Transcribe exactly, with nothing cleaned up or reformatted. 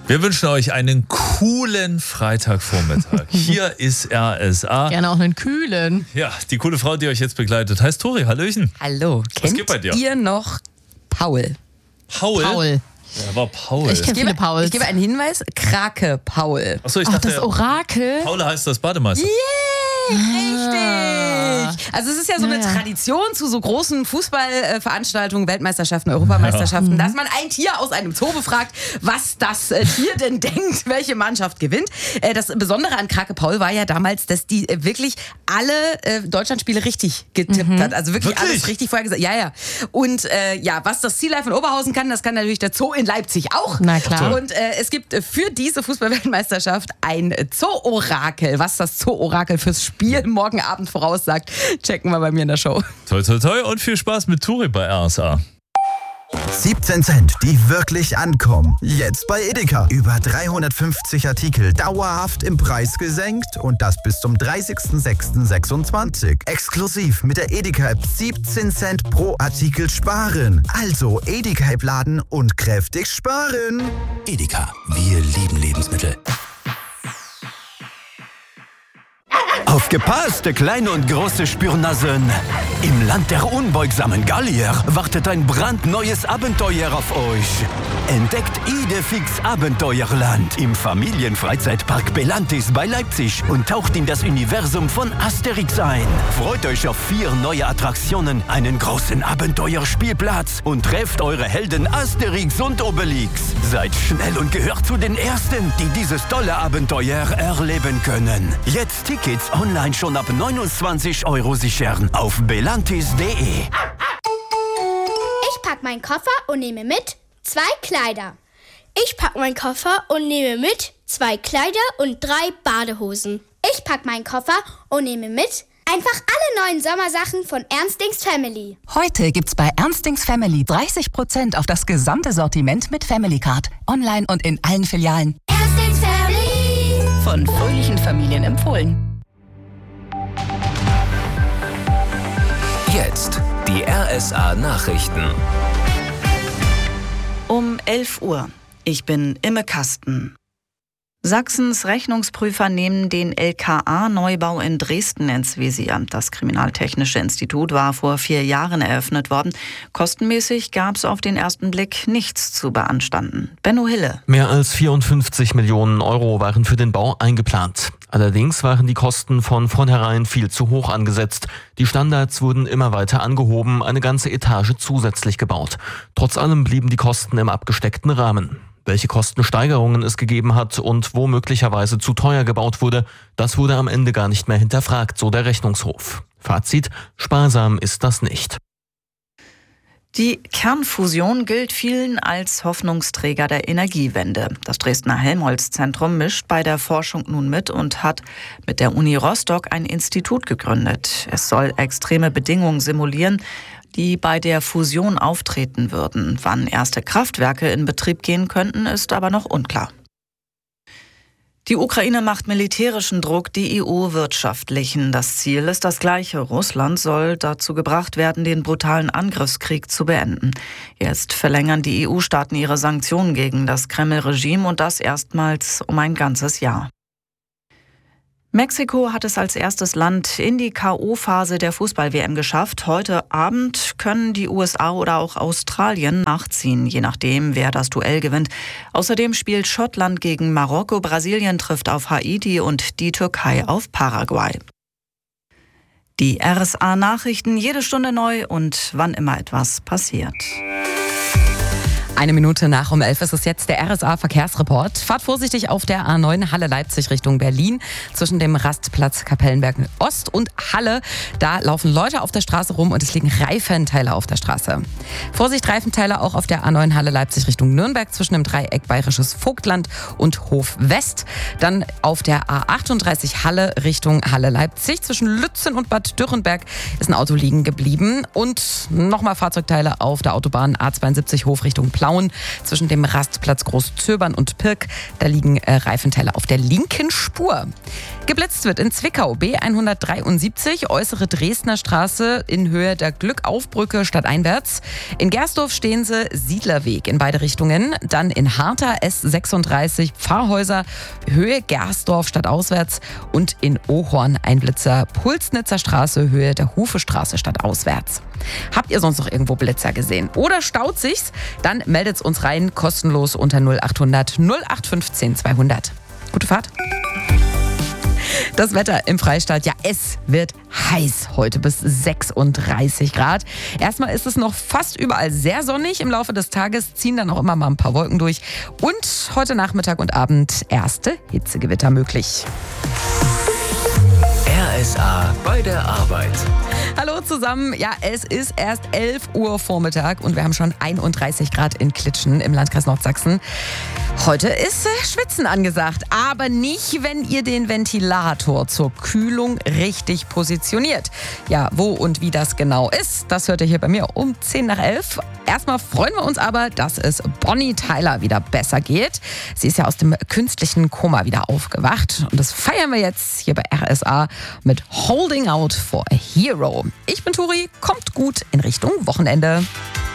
Wir wünschen euch einen coolen Freitagvormittag. Hier ist R S A. Gerne auch einen kühlen. Ja, die coole Frau, die euch jetzt begleitet, heißt Tori. Hallöchen. Hallo. Was Kennt geht bei dir? ihr noch Paul? Paul? Paul. Ja, war Paul. Ich kenn viele Pauls. Ich gebe einen Hinweis. Krake Paul. Achso, ich Ach, dachte, das Orakel. Paul heißt das Bademeister. Yay, richtig. Also es ist ja so eine Ja, ja. Tradition zu so großen Fußballveranstaltungen, Weltmeisterschaften, Europameisterschaften, Ja. dass man ein Tier aus einem Zoo befragt, was das äh, Tier denn denkt, welche Mannschaft gewinnt. Äh, das Besondere an Krake Paul war ja damals, dass die äh, wirklich alle äh, Deutschlandspiele richtig getippt Mhm. hat. Also wirklich, Wirklich? alles richtig vorher gesagt. Ja, ja. Und äh, ja, was das Sea Life in Oberhausen kann, das kann natürlich der Zoo in Leipzig auch. Na klar. Und äh, es gibt für diese Fußball-Weltmeisterschaft ein Zoo-Orakel. Was das Zoo-Orakel fürs Spiel morgen Abend voraussagt, checken wir bei mir in der Show. Toi, toi, toi und viel Spaß mit Tori bei R S A. siebzehn Cent, die wirklich ankommen. Jetzt bei Edeka. Über dreihundertfünfzig Artikel dauerhaft im Preis gesenkt und das bis zum dreißigsten sechsten sechsundzwanzig. Exklusiv mit der Edeka-App siebzehn Cent pro Artikel sparen. Also Edeka-App laden und kräftig sparen. Edeka, wir lieben Lebensmittel. Aufgepasst, kleine und große Spürnasen! Im Land der unbeugsamen Gallier wartet ein brandneues Abenteuer auf euch. Entdeckt Idefix Abenteuerland im Familienfreizeitpark Belantis bei Leipzig und taucht in das Universum von Asterix ein. Freut euch auf vier neue Attraktionen, einen großen Abenteuerspielplatz und trefft eure Helden Asterix und Obelix. Seid schnell und gehört zu den Ersten, die dieses tolle Abenteuer erleben können. Jetzt Tickets online schon ab neunundzwanzig Euro sichern auf belantis punkt de. Ich pack meinen Koffer und nehme mit zwei Kleider. Ich pack meinen Koffer und nehme mit zwei Kleider und drei Badehosen. Ich pack meinen Koffer und nehme mit einfach alle neuen Sommersachen von Ernstings Family. Heute gibt's bei Ernstings Family dreißig Prozent auf das gesamte Sortiment mit Family Card. Online und in allen Filialen. Ernstings Family. Von fröhlichen Familien empfohlen. Jetzt die R S A Nachrichten. Um elf Uhr. Ich bin Imme Kasten. Sachsens Rechnungsprüfer nehmen den L K A-Neubau in Dresden ins Visier. Das Kriminaltechnische Institut war vor vier Jahren eröffnet worden. Kostenmäßig gab es auf den ersten Blick nichts zu beanstanden. Benno Hille. Mehr als vierundfünfzig Millionen Euro waren für den Bau eingeplant. Allerdings waren die Kosten von vornherein viel zu hoch angesetzt. Die Standards wurden immer weiter angehoben, eine ganze Etage zusätzlich gebaut. Trotz allem blieben die Kosten im abgesteckten Rahmen. Welche Kostensteigerungen es gegeben hat und wo möglicherweise zu teuer gebaut wurde, das wurde am Ende gar nicht mehr hinterfragt, so der Rechnungshof. Fazit: sparsam ist das nicht. Die Kernfusion gilt vielen als Hoffnungsträger der Energiewende. Das Dresdner Helmholtz-Zentrum mischt bei der Forschung nun mit und hat mit der Uni Rostock ein Institut gegründet. Es soll extreme Bedingungen simulieren, die bei der Fusion auftreten würden. Wann erste Kraftwerke in Betrieb gehen könnten, ist aber noch unklar. Die Ukraine macht militärischen Druck, die E U wirtschaftlichen. Das Ziel ist das gleiche. Russland soll dazu gebracht werden, den brutalen Angriffskrieg zu beenden. Jetzt verlängern die E U-Staaten ihre Sanktionen gegen das Kreml-Regime und das erstmals um ein ganzes Jahr. Mexiko hat es als erstes Land in die K O-Phase der Fußball-W M geschafft. Heute Abend können die U S A oder auch Australien nachziehen, je nachdem, wer das Duell gewinnt. Außerdem spielt Schottland gegen Marokko, Brasilien trifft auf Haiti und die Türkei auf Paraguay. Die R S A-Nachrichten jede Stunde neu und wann immer etwas passiert. Eine Minute nach um elf ist es jetzt der R S A-Verkehrsreport. Fahrt vorsichtig auf der A neun Halle Leipzig Richtung Berlin. Zwischen dem Rastplatz Kapellenberg Ost und Halle. Da laufen Leute auf der Straße rum und es liegen Reifenteile auf der Straße. Vorsicht, Reifenteile auch auf der A neun Halle Leipzig Richtung Nürnberg. Zwischen dem Dreieck Bayerisches Vogtland und Hof West. Dann auf der A achtunddreißig Halle Richtung Halle Leipzig. Zwischen Lützen und Bad Dürrenberg ist ein Auto liegen geblieben. Und nochmal Fahrzeugteile auf der Autobahn A zweiundsiebzig Hof Richtung Plauen. Zaun zwischen dem Rastplatz Großzöbern und Pirk. Da liegen äh, Reifenteile auf der linken Spur. Geblitzt wird in Zwickau B hundertdreiundsiebzig, äußere Dresdner Straße in Höhe der Glückaufbrücke stadteinwärts. In Gersdorf stehen sie Siedlerweg in beide Richtungen. Dann in Harta S sechsunddreißig Pfarrhäuser, Höhe Gersdorf stadtauswärts. Und in Ohorn Einblitzer Pulsnitzer Straße, Höhe der Hufestraße stadtauswärts. Habt ihr sonst noch irgendwo Blitzer gesehen? Oder staut sich's? Dann meldet's uns rein, kostenlos unter null achthundert null acht fünfzehn zweihundert. Gute Fahrt. Das Wetter im Freistaat, ja, es wird heiß heute bis sechsunddreißig Grad. Erstmal ist es noch fast überall sehr sonnig. Im Laufe des Tages ziehen dann auch immer mal ein paar Wolken durch. Und heute Nachmittag und Abend erste Hitzegewitter möglich. R S A bei der Arbeit. Hallo zusammen. Ja, es ist erst elf Uhr Vormittag und wir haben schon einunddreißig Grad in Klitschen im Landkreis Nordsachsen. Heute ist äh, Schwitzen angesagt, aber nicht, wenn ihr den Ventilator zur Kühlung richtig positioniert. Ja, wo und wie das genau ist, das hört ihr hier bei mir um zehn nach elf. Erstmal freuen wir uns aber, dass es Bonnie Tyler wieder besser geht. Sie ist ja aus dem künstlichen Koma wieder aufgewacht und das feiern wir jetzt hier bei R S A mit Holding Out for a Hero. Ich bin Turi, kommt gut in Richtung Wochenende.